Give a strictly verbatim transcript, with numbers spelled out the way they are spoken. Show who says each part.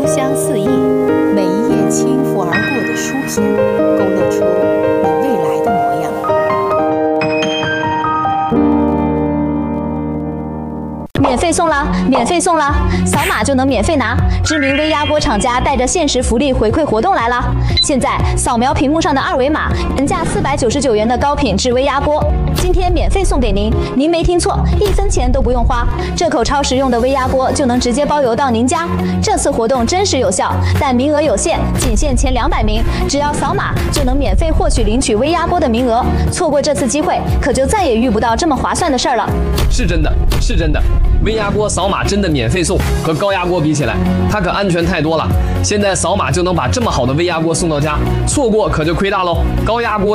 Speaker 1: 书香四溢，每一页轻拂而过的书篇，勾勒出你未来的模样。
Speaker 2: 免费送啦！免费送啦！扫码就能免费拿。知名微压锅厂家带着限时福利回馈活动来啦！现在扫描屏幕上的二维码，原价四百九十九元的高品质微压锅，今天免费送给您。您没听错，一分钱都不用花。这口超实用的微压锅就能直接包邮到您家。这次活动真实有效，但名额有限，仅限前两百名。只要扫码就能免费获取领取微压锅的名额。错过这次机会，可就再也遇不到这么划算的事儿了。
Speaker 3: 是真的，是真的。微压锅扫码真的免费送，和高压锅比起来，它可安全太多了。现在扫码就能把这么好的微压锅送到家，错过可就亏大喽。高压锅